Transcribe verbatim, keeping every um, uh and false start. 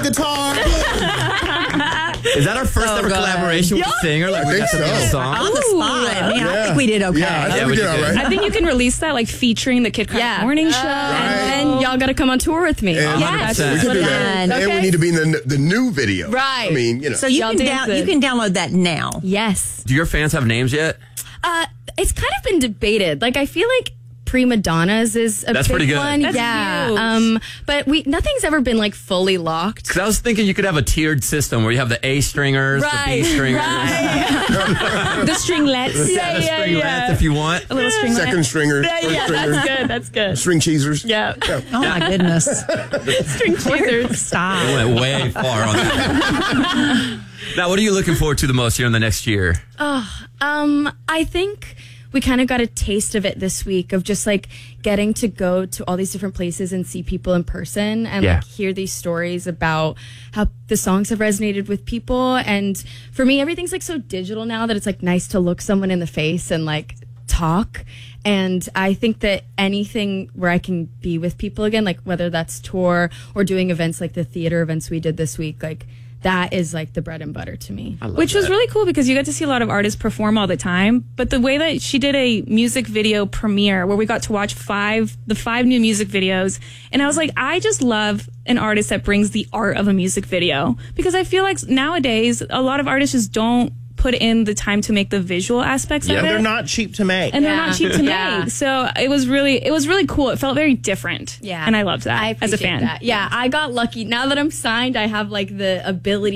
guitar. Is that our first So ever good. collaboration with Yeah. a singer? Like, I we think got to make a so. song? On the spot. I mean, I Yeah. think we did okay. Yeah, I think Yeah, we we did did all good. right. I think you can release that like featuring the Kid Crack Yeah. Morning Show. And then y'all got to come on tour with me. And Yes. we can do that. And- And we Okay. need to be in the, the new video. Right. I mean, you know. So you Y'all can, dance down, you it. can download that now. Yes. Do your fans have names yet? Uh, it's kind of been debated. Like, I feel like Prima Donnas is a That's big pretty good. one. That's yeah. huge. Um, but we nothing's ever been like fully locked. Because I was thinking you could have a tiered system where you have the A stringers, the B stringers, The stringlets. yeah, the stringlets if you want. A little stringlet. Second stringers, Yeah, first yeah, stringers, that's good. That's good. string cheesers. Yeah. Oh, my goodness. String cheesers. Stop. I went way far on that. Now, what are you looking forward to the most here in the next year? Um, I think we kind of got a taste of it this week of just like getting to go to all these different places and see people in person and Yeah. like hear these stories about how the songs have resonated with people. And for me, everything's like so digital now that it's like nice to look someone in the face and like talk. And I think that anything where I can be with people again, like whether that's tour or doing events like the theater events we did this week, like that is like the bread and butter to me. Which was really cool because you got to see a lot of artists perform all the time. But the way that she did a music video premiere where we got to watch five, the five new music videos. And I was like, I just love an artist that brings the art of a music video because I feel like nowadays a lot of artists just don't put in the time to make the visual aspects Yeah. of it. They're not cheap to make. and they're not cheap to Yeah. make. So it was really, it was really cool. It felt very different. Yeah. And I loved that I as a appreciate fan. that. Yeah, I got lucky. Now that I'm signed, I have like the ability